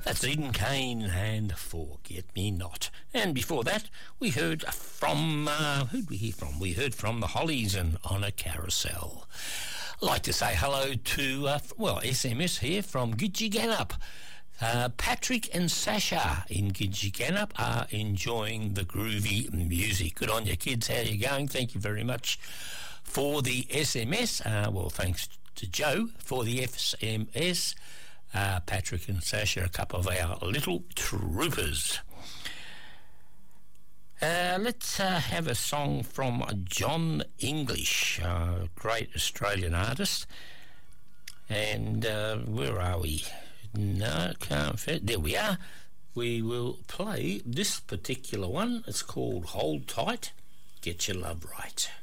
That's Eden Kane and Forget Me Not. And before that, we heard from, who'd we hear from? We heard from the Hollies and On a Carousel. I'd like to say hello to, SMS here from Gidgeganup. Patrick and Sasha in Gidgeganup are enjoying the groovy music. Good on you, kids. How are you going? Thank you very much for the SMS. Thanks to Joe for the SMS. Patrick and Sasha, a couple of our little troopers. Let's have a song from John English, a great Australian artist. And where are we? No, can't fit. There we are. We will play this particular one. It's called Hold Tight, Get Your Love Right.